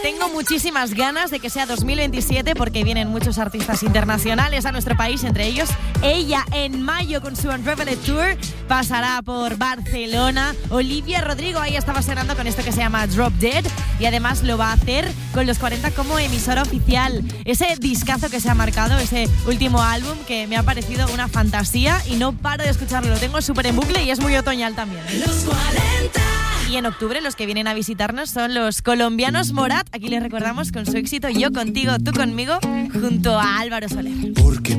tengo muchísimas ganas de que sea 2027 porque vienen muchos artistas internacionales a nuestro país, entre ellos ella en mayo con su Unrevealed Tour pasará por Barcelona. Olivia Rodrigo ahí estaba sonando con esto que se llama Drop Dead y además lo va a hacer con Los 40 como emisora oficial. Ese discazo que se ha marcado, ese último álbum que me ha parecido una fantasía y no paro de escucharlo, lo tengo súper en bucle y es muy otoñal también. Los 40. Y en octubre los que vienen a visitarnos son los colombianos Morat. Aquí les recordamos con su éxito Yo contigo, tú conmigo, junto a Álvaro Soler. Porque